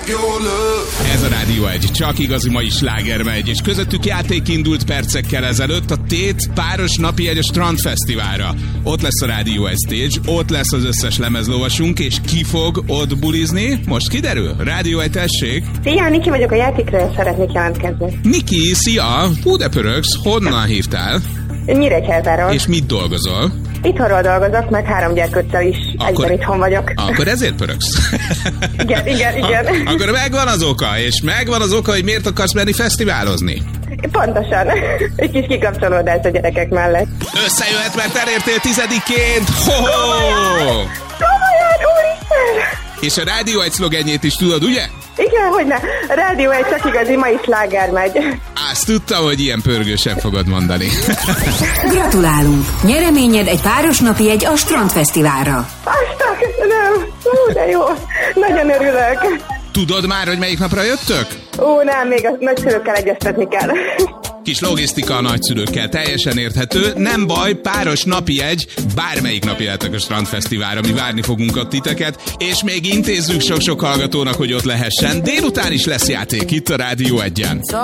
Ez a Rádió 1, csak igazi mai sláger megy, és közöttük játék indult percekkel ezelőtt, a Tét páros napi egy a Strandfesztiválra. Ott lesz a Rádió 1 stage, ott lesz az összes lemezlovasunk, és ki fog ott bulizni? Most kiderül? Rádió 1, tessék! Szia, Niki vagyok, a játékra szeretnék jelentkezni. Niki, szia! Hú, de pörögsz, honnan hívtál? Nyíregyházáról. És mit dolgozol? Itthonról dolgozok, meg 3 gyerkőccel is egyben itthon vagyok. Akkor ezért pörögsz? Igen. Akkor megvan az oka, és megvan az oka, hogy miért akarsz menni fesztiválozni. Pontosan. Egy kis kikapcsolódás a gyerekek mellett. Összejöhet, mert elértél 10-ként! Komolyan, úristen! És a Rádió 1 szlogenjét is tudod, ugye? Igen, hogyne. A Rádió 1 csak igazi mai sláger megy. Azt tudtam, hogy ilyen pörgősen fogod mondani. Gratulálunk! Nyereményed egy páros napi egy a Strandfesztiválra. Aztán köszönöm. De jó. Nagyon örülök. Tudod már, hogy melyik napra jöttök? Nem, még a nagyszülőkkel egyeztetni kell. Kis logisztika a nagyszülőkkel, teljesen érthető. Nem baj, páros napi egy, bármelyik nap jöhetek a Strandfesztiválra, mi várni fogunk ott titeket, és még intézzük sok-sok hallgatónak, hogy ott lehessen. Délután is lesz játék itt a Rádió 1-en.